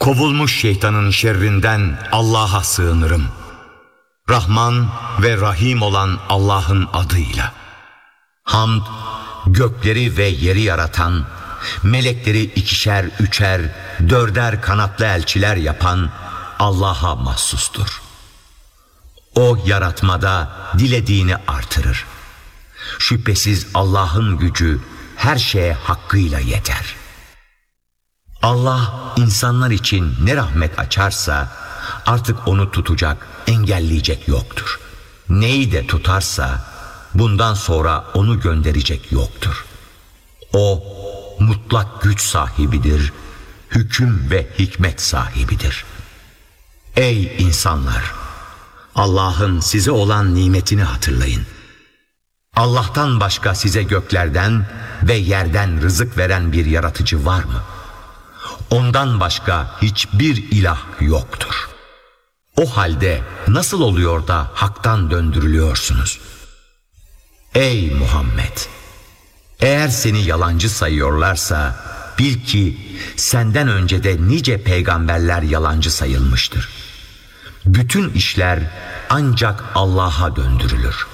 Kovulmuş şeytanın şerrinden Allah'a sığınırım. Rahman ve Rahim olan Allah'ın adıyla. Hamd, gökleri ve yeri yaratan, melekleri ikişer, üçer, dörder kanatlı elçiler yapan Allah'a mahsustur. O yaratmada dilediğini artırır. Şüphesiz Allah'ın gücü her şeye hakkıyla yeter. Allah insanlar için ne rahmet açarsa artık onu tutacak, engelleyecek yoktur. Neyi de tutarsa bundan sonra onu gönderecek yoktur. O mutlak güç sahibidir, hüküm ve hikmet sahibidir. Ey insanlar! Allah'ın size olan nimetini hatırlayın. Allah'tan başka size göklerden ve yerden rızık veren bir yaratıcı var mı? Ondan başka hiçbir ilah yoktur. O halde nasıl oluyor da haktan döndürülüyorsunuz? Ey Muhammed! Eğer seni yalancı sayıyorlarsa bil ki senden önce de nice peygamberler yalancı sayılmıştır. Bütün işler ancak Allah'a döndürülür.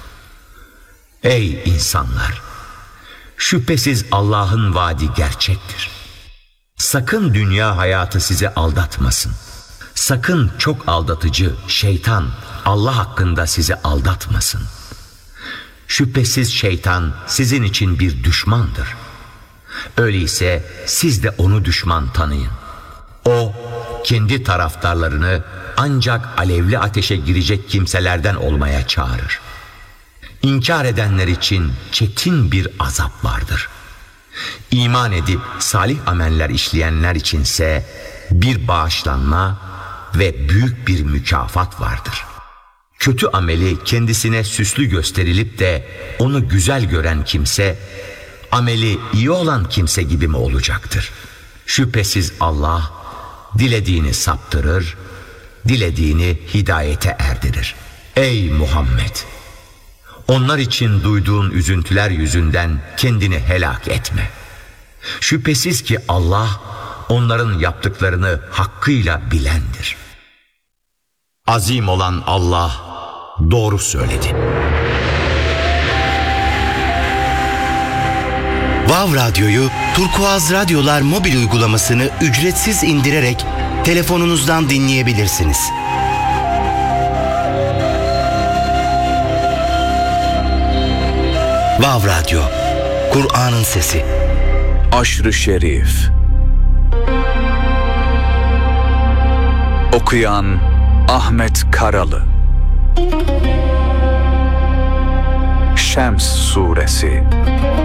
Ey insanlar! Şüphesiz Allah'ın vaadi gerçektir. Sakın dünya hayatı sizi aldatmasın. Sakın çok aldatıcı şeytan Allah hakkında sizi aldatmasın. Şüphesiz şeytan sizin için bir düşmandır. Öyleyse siz de onu düşman tanıyın. O kendi taraftarlarını ancak alevli ateşe girecek kimselerden olmaya çağırır. İnkar edenler için çetin bir azap vardır. İman edip salih ameller işleyenler içinse bir bağışlanma ve büyük bir mükafat vardır. Kötü ameli kendisine süslü gösterilip de onu güzel gören kimse, ameli iyi olan kimse gibi mi olacaktır? Şüphesiz Allah dilediğini saptırır, dilediğini hidayete erdirir. Ey Muhammed! Onlar için duyduğun üzüntüler yüzünden kendini helak etme. Şüphesiz ki Allah onların yaptıklarını hakkıyla bilendir. Azim olan Allah doğru söyledi. Vav Radyo'yu Turkuaz Radyolar mobil uygulamasını ücretsiz indirerek telefonunuzdan dinleyebilirsiniz. Vav Radyo, Kur'an'ın sesi. Aşr-ı Şerif. Okuyan Ahmet Karalı. Şems Suresi.